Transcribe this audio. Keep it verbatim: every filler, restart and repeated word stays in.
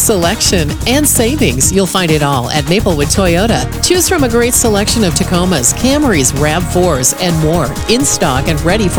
selection, and savings. You'll find it all at Maplewood Toyota. Choose from a great selection of Tacomas, Camrys, RAV fours, and more in stock and ready for